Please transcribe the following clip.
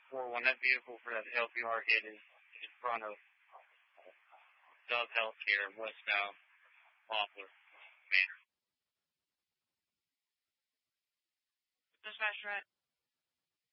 441. That vehicle for that LPR hit is in front of Dove Healthcare, westbound Poplar Manor. Dispatch, right?